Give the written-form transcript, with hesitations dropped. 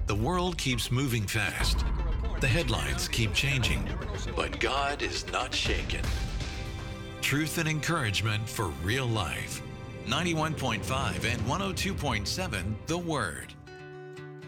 The world keeps moving fast. The headlines keep changing, but God is not shaken. Truth and encouragement for real life. 91.5 and 102.7 The Word.